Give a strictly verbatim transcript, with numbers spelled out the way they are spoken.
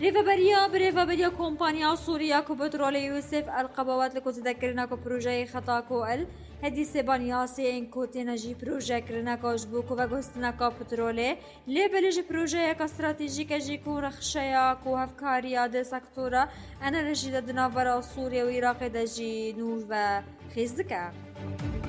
ريفابريا بريفابريا كومبانيا سوريا كو بترول يوسف القبوات لكو تذكرنا كو بروجي خطا كو ال هدي سيبانياسي انكو تنجي بروجي كرنا كو جبوكو وغوستنا كو بترولي لبلج بروجي كاستراتيجيك جيكو رخشيا كو هفكاريا دي سكتورا انا رجي دنافرا سوريا وعراق دجي نور و خيزدكا